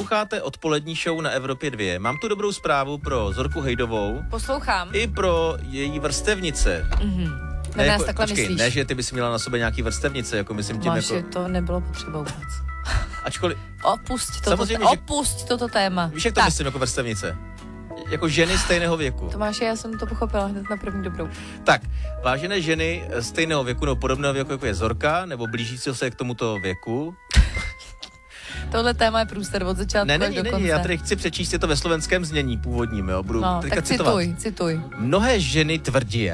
Posloucháte odpolední show na Evropě 2. Mám tu dobrou zprávu pro Zorku Hejdovou. Poslouchám. I pro její vrstevnice. Ne, nás takhle myslíš. Ne, že ty bys měla na sobě nějaký vrstevnice, jako myslím tím Máš, jako... to nebylo potřeba vůbec. Ačkoliv... Opusť toto téma. Víš, jak to myslím jako vrstevnice? Jako ženy stejného věku. Tomáše, já jsem to pochopila hned na první dobrou. Tak, vážené ženy stejného věku nebo podobného věku, jako je Zorka, nebo blížícího se k tomuto věku. Tohle téma je průster od začátku až do konce. Ne, já tady chci přečíst, je to ve slovenském znění původním, jo. Budu tak cituj. Mnohé ženy tvrdí,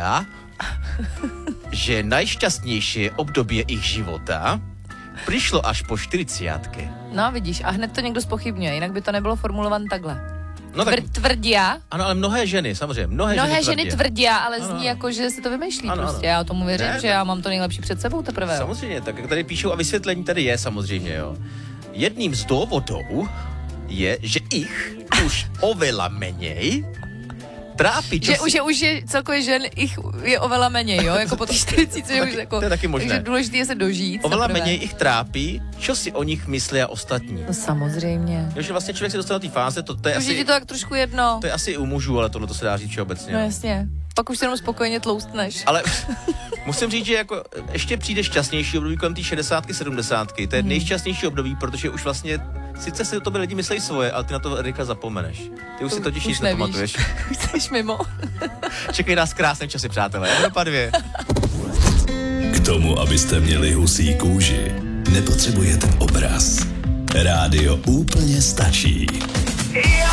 že nejšťastnější období jejich života přišlo až po 40. No vidíš, a hned to někdo zpochybňuje, jinak by to nebylo formulované takhle. No tak, tvrdí. Ano, ale mnohé ženy, samozřejmě. Mnohé ženy tvrdí, ale zní jako, že se to vymýšlí prostě. Já tomu věřím, že já mám to nejlepší před sebou teprve. Samozřejmě, tak jak tady píšou a vysvětlení tady je samozřejmě, jo. Jedním z důvodů je, že jich už oveľa menej trápí. Že už je celkově žen jich je oveľa menej, jo? Jako po těch 40, že už jako... To je taky možné. Takže důležité je se dožít. Oveľa menej jich trápí, čo si o nich myslí a ostatní. No samozřejmě. Jo, že vlastně člověk se dostal do té fáze, to je už asi... je ti to tak trošku jedno. To je asi u mužů, ale tohle to se dá říct všeobecně. No jasně. Pak už se jenom spokojeně tloustneš. Ale musím říct, že jako ještě přijde šťastnější období kolem té 60, 70. To je nejšťastnější období, protože už vlastně sice si o tobě lidi myslí svoje, ale ty na to rychle zapomeneš. Ty už si totiž nic nepamatuješ. Už jsi mimo. Čekají nás krásné časy, přátelé. Evropa 2. K tomu, abyste měli husí kůži, nepotřebujete obraz. Rádio úplně stačí.